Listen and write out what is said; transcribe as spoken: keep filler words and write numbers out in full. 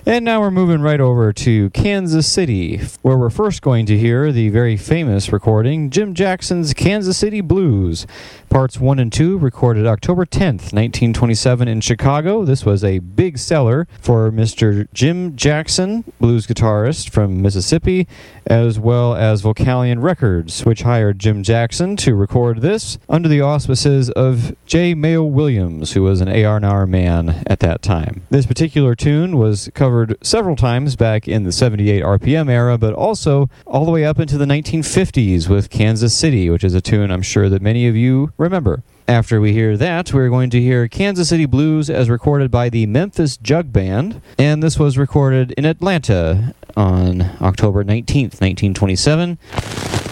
And now we're moving right over to Kansas City, where we're first going to hear the very famous recording, Jim Jackson's Kansas City Blues. Parts one and two recorded October tenth, nineteen twenty-seven in Chicago. This was a big seller for Mister Jim Jackson, blues guitarist from Mississippi, as well as Vocalion Records, which hired Jim Jackson to record this under the auspices of J. Mayo Williams, who was an A R and R man at that time. This particular tune was covered several times back in the seventy-eight R P M era, but also all the way up into the nineteen fifties with Kansas City, which is a tune I'm sure that many of you remember. After we hear that, we're going to hear Kansas City Blues as recorded by the Memphis Jug Band, and this was recorded in Atlanta on October nineteenth, nineteen twenty-seven.